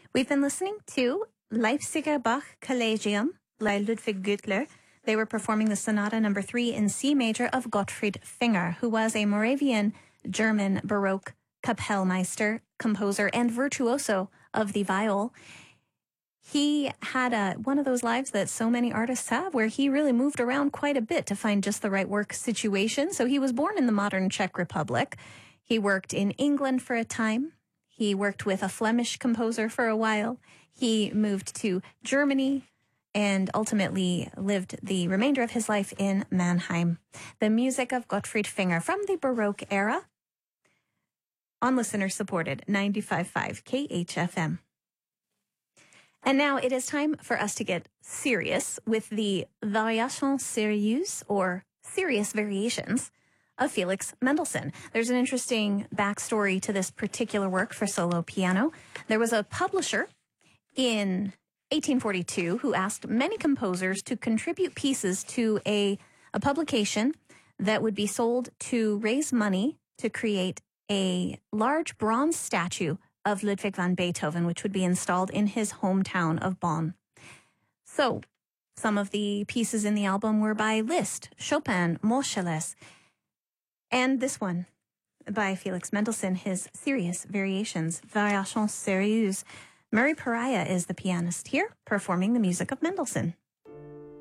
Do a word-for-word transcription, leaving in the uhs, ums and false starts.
We've been listening to Leipziger Bach Collegium by Ludwig Güttler. They were performing the Sonata Number Three in C major of Gottfried Finger, who was a Moravian German Baroque Kapellmeister, composer, and virtuoso of the viol. He had a, one of those lives that so many artists have, where he really moved around quite a bit to find just the right work situation. So he was born in the modern Czech Republic. He worked in England for a time. He worked with a Flemish composer for a while. He moved to Germany and ultimately lived the remainder of his life in Mannheim. The music of Gottfried Finger from the Baroque era on listener-supported ninety-five point five K H F M. And now it is time for us to get serious with the Variations Sérieuses, or serious variations, of Felix Mendelssohn. There's an interesting backstory to this particular work for solo piano. There was a publisher in eighteen forty-two who asked many composers to contribute pieces to a, a publication that would be sold to raise money to create a large bronze statue of Ludwig van Beethoven, which would be installed in his hometown of Bonn. So some of the pieces in the album were by Liszt, Chopin, Moscheles, and this one by Felix Mendelssohn, his serious variations, Variations Sérieuses. Murray Pariah is the pianist here, performing the music of Mendelssohn.